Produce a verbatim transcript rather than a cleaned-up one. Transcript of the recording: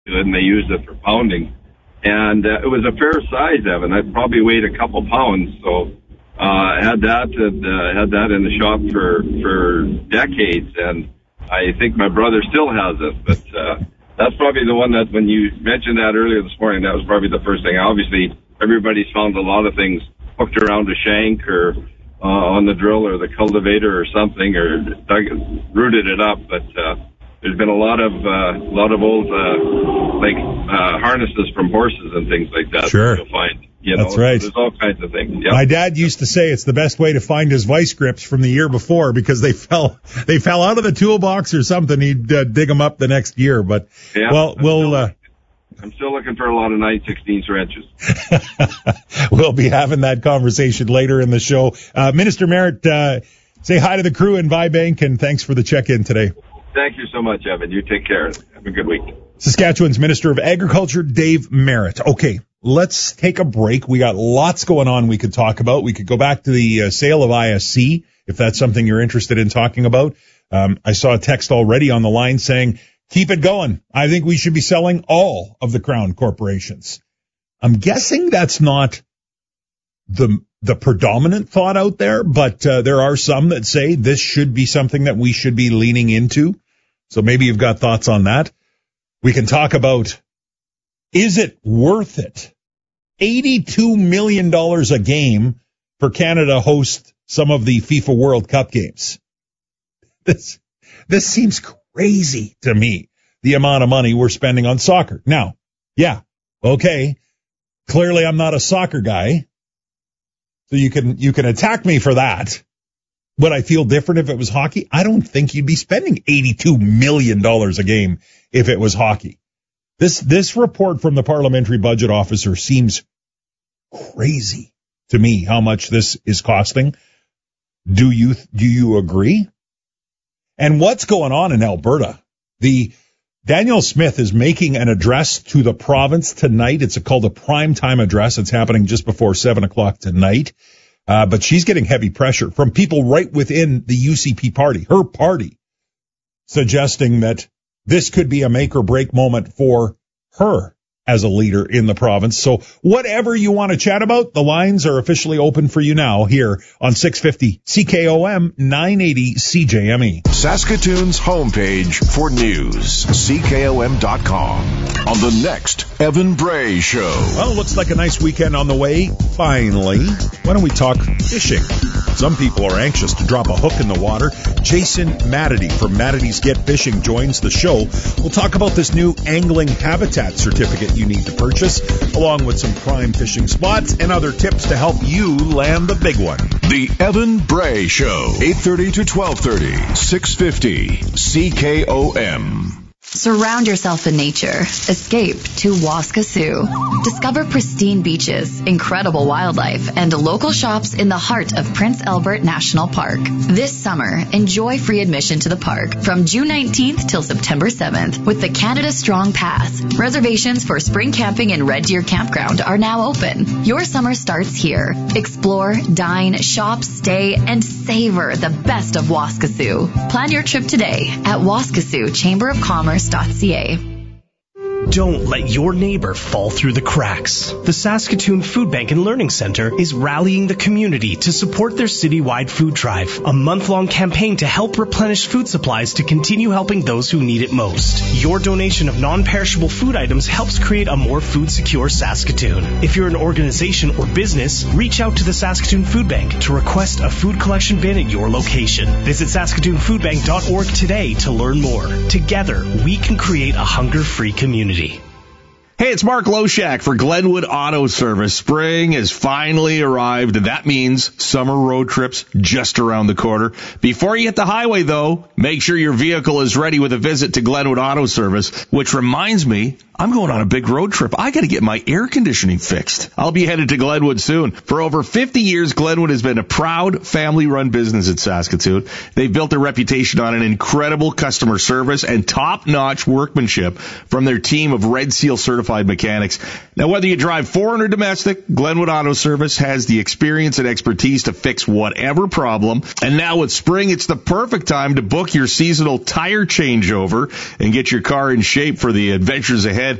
and they used it for pounding. And uh, it was a fair size, Evan. I probably weighed a couple pounds, so uh, I had that and, uh, had that in the shop for for decades, and I think my brother still has it. But uh, that's probably the one that, when you mentioned that earlier this morning, that was probably the first thing. Obviously, everybody's found a lot of things hooked around a shank or uh, on the drill or the cultivator or something, or dug, rooted it up, but. Uh, There's been a lot of uh, lot of old uh, like uh, harnesses from horses and things like that. Sure, you'll find. You know, that's right. There's all kinds of things. Yep. My dad used to say it's the best way to find his vice grips from the year before because they fell they fell out of the toolbox or something. He'd uh, dig them up the next year. But yeah, well, I'm we'll. Still, uh, I'm still looking for a lot of nine sixteenths wrenches. We'll be having that conversation later in the show. Uh, Minister Merritt, uh, say hi to the crew in Vibank, and thanks for the check-in today. Thank you so much, Evan. You take care. Have a good week. Saskatchewan's Minister of Agriculture, Dave Merritt. Okay, let's take a break. We got lots going on we could talk about. We could go back to the uh, sale of I S C, if that's something you're interested in talking about. Um, I saw a text already on the line saying, keep it going. I think we should be selling all of the Crown corporations. I'm guessing that's not the the predominant thought out there, but uh, there are some that say this should be something that we should be leaning into. So maybe you've got thoughts on that. We can talk about, is it worth it? eighty-two million dollars a game for Canada to host some of the FIFA World Cup games. This, this seems crazy to me, the amount of money we're spending on soccer. Now, yeah, okay, clearly I'm not a soccer guy. So you can, you can attack me for that. Would I feel different if it was hockey? I don't think you'd be spending eighty-two million dollars a game if it was hockey. This, this report from the parliamentary budget officer seems crazy to me, how much this is costing. Do you, do you agree? And what's going on in Alberta? The, Danielle Smith is making an address to the province tonight. It's a, called a primetime address. It's happening just before seven o'clock tonight. Uh, but she's getting heavy pressure from people right within the U C P party, her party, suggesting that this could be a make or break moment for her as a leader in the province. So whatever you want to chat about, the lines are officially open for you now here on six fifty C K O M, nine eighty C J M E. Saskatoon's homepage for news, C K O M dot com. On the next Evan Bray Show. Well, looks like a nice weekend on the way, finally. Why don't we talk fishing? Some people are anxious to drop a hook in the water. Jason Matity from Matity's Get Fishing joins the show. We'll talk about this new angling habitat certificate you need to purchase, along with some prime fishing spots and other tips to help you land the big one. The Evan Bray Show, eight thirty to twelve thirty, six fifty C K O M. Surround yourself in nature. Escape to Waskesiu. Discover pristine beaches, incredible wildlife, and local shops in the heart of Prince Albert National Park. This summer, enjoy free admission to the park from June nineteenth till September seventh with the Canada Strong Pass. Reservations for spring camping in Red Deer Campground are now open. Your summer starts here. Explore, dine, shop, stay, and savor the best of Waskesiu. Plan your trip today at Waskesiu Chamber of Commerce. Don't let your neighbor fall through the cracks. The Saskatoon Food Bank and Learning Center is rallying the community to support their citywide food drive, a month-long campaign to help replenish food supplies to continue helping those who need it most. Your donation of non-perishable food items helps create a more food-secure Saskatoon. If you're an organization or business, reach out to the Saskatoon Food Bank to request a food collection bin at your location. Visit saskatoon food bank dot org today to learn more. Together, we can create a hunger-free community. Hey, it's Mark Loshak for Glenwood Auto Service. Spring has finally arrived, and that means summer road trips just around the corner. Before you hit the highway, though, make sure your vehicle is ready with a visit to Glenwood Auto Service, which reminds me, I'm going on a big road trip. I got to get my air conditioning fixed. I'll be headed to Glenwood soon. For over fifty years, Glenwood has been a proud family-run business in Saskatoon. They've built their reputation on an incredible customer service and top-notch workmanship from their team of Red Seal certified mechanics. Now, whether you drive foreign or domestic, Glenwood Auto Service has the experience and expertise to fix whatever problem. And now with spring, it's the perfect time to book your seasonal tire changeover and get your car in shape for the adventures ahead